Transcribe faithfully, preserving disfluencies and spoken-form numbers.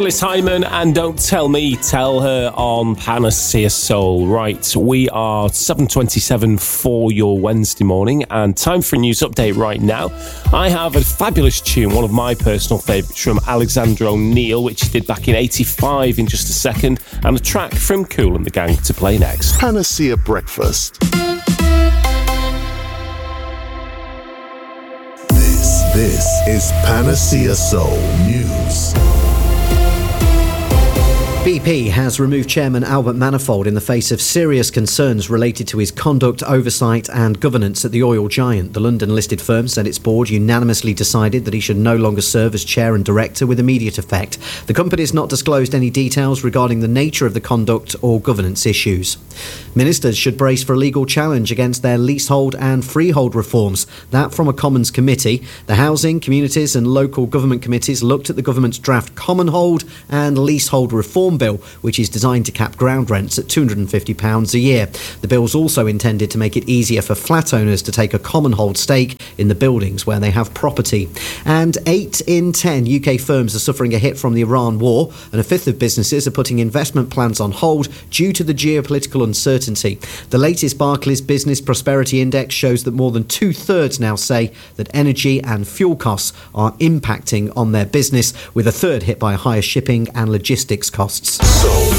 Liz Hyman and Don't Tell Me, Tell Her on Panacea Soul. Right, we are seven twenty-seven for your Wednesday morning and time for a news update right now. I have a fabulous tune, one of my personal favourites from Alexander O'Neal, which he did back in eighty-five in just a second, and a track from Kool and the Gang to play next. Panacea Breakfast. This, this is Panacea Soul News. B P has removed Chairman Albert Manifold in the face of serious concerns related to his conduct, oversight and governance at the oil giant. The London-listed firm said its board unanimously decided that he should no longer serve as chair and director with immediate effect. The company has not disclosed any details regarding the nature of the conduct or governance issues. Ministers should brace for a legal challenge against their leasehold and freehold reforms. That from a Commons committee. The Housing, Communities and Local Government committees looked at the government's draft common hold and leasehold reform bill, which is designed to cap ground rents at two hundred and fifty pounds a year. The bill's also intended to make it easier for flat owners to take a common hold stake in the buildings where they have property. And eight in ten U K firms are suffering a hit from the Iran war, and a fifth of businesses are putting investment plans on hold due to the geopolitical uncertainty. The latest Barclays Business Prosperity Index shows that more than two-thirds now say that energy and fuel costs are impacting on their business, with a third hit by higher shipping and logistics costs. Soul